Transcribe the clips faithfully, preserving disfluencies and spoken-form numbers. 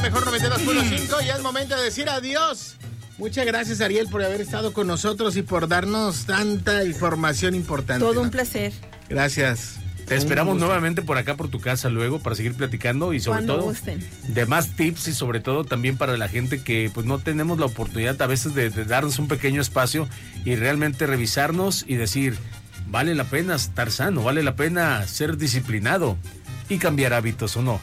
Mejor noventa y dos punto cinco, ya es momento de decir adiós. Muchas gracias, Ariel, por haber estado con nosotros y por darnos tanta información importante. Todo ¿no? un placer. Gracias. Te esperamos nuevamente por acá, por tu casa luego, para seguir platicando y sobre Cuando todo gusten. de más tips y sobre todo también para la gente que pues no tenemos la oportunidad a veces de, de darnos un pequeño espacio y realmente revisarnos y decir, vale la pena estar sano, vale la pena ser disciplinado y cambiar hábitos o no.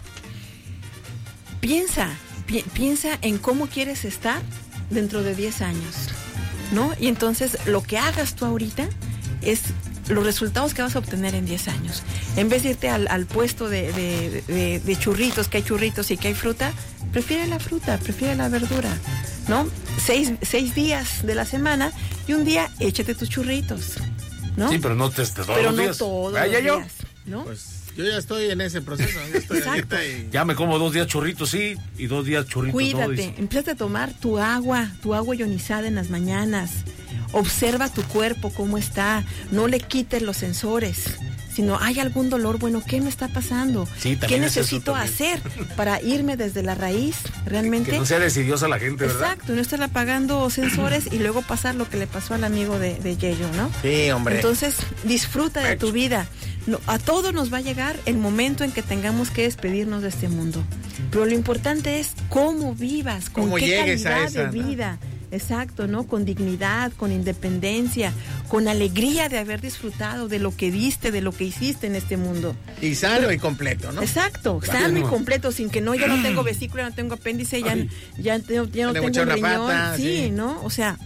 Piensa, pi- piensa en cómo quieres estar dentro de diez años, ¿no? Y entonces lo que hagas tú ahorita es los resultados que vas a obtener en diez años. En vez de irte al, al puesto de, de, de, de churritos, que hay churritos y que hay fruta, prefiere la fruta, prefiere la verdura, ¿no? Seis, seis días de la semana y un día échate tus churritos, ¿no? Sí, pero no te estés todos Pero los no días. todos Vaya los yo. días, ¿no? Pues yo ya estoy en ese proceso. Yo estoy Exacto. ahorita y... Ya me como dos días churritos sí y dos días churritos no. Cuídate, dice. empieza a tomar tu agua, tu agua ionizada en las mañanas. Observa tu cuerpo, cómo está. No le quites los sensores, sino hay algún dolor, bueno, ¿qué me está pasando? Sí, ¿Qué también es eso necesito también. hacer para irme desde la raíz realmente? Que no sea decidiosa la gente, ¿verdad? Exacto, no estar apagando sensores y luego pasar lo que le pasó al amigo de, de Yeyo, ¿no? Sí, hombre. Entonces, disfruta de tu vida. No, a todos nos va a llegar el momento en que tengamos que despedirnos de este mundo. Pero lo importante es cómo vivas, con Cómo qué llegues a calidad esa, de ¿no? vida. Exacto, ¿no? Con dignidad, con independencia, con alegría de haber disfrutado de lo que viste, de lo que hiciste en este mundo. Y sano y completo, ¿no? Exacto, Vale, sano y no. completo, sin que no, ya no tengo vesícula, ya no tengo apéndice, ya, Ay. ya, ya, ya no Le tengo mochó un una riñón. pata, sí, sí. ¿no? O sea,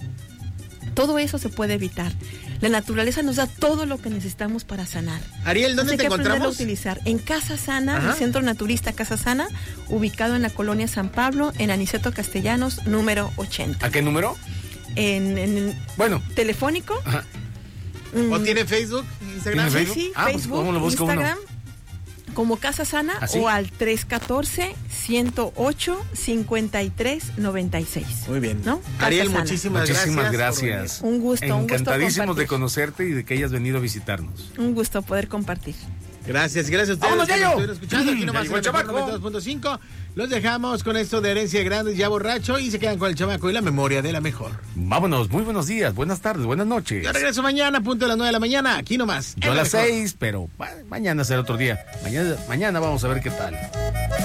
todo eso se puede evitar. La naturaleza nos da todo lo que necesitamos para sanar. Ariel, ¿dónde Hay te que aprenderlo a encontramos? utilizar. En Casa Sana, Ajá. el Centro Naturista Casa Sana, ubicado en la colonia San Pablo, en Aniceto Castellanos, número ochenta. ¿A qué número? En, en Bueno. telefónico. Ajá. mm, ¿O tiene Facebook, Instagram? ¿Tiene Sí, sí, Ah, pues, Facebook, ¿cómo lo busca uno? Instagram, como Casa Sana ¿Ah, sí? o al tres uno cuatro, uno cero ocho, cinco tres nueve seis. Muy bien. ¿No? Casa Ariel, Sana. muchísimas, Muchísimas gracias. gracias. Un gusto, un gusto Encantadísimos de compartir. conocerte y de que hayas venido a visitarnos. Un gusto poder compartir. Gracias, gracias a ustedes ¡Vámonos, que nos Yayo! estuvieron escuchando aquí nomás Ya en llegó el el chamaco. noventa y dos punto cinco. Los dejamos con esto de Herencia Grande, ya borracho, y se quedan con el chamaco y la memoria de la mejor. Vámonos, muy buenos días, buenas tardes, buenas noches. Yo regreso mañana, a punto de las nueve de la mañana, aquí nomás. Yo en a la las mejor. seis, pero ma- mañana será otro día. Mañana, mañana vamos a ver qué tal.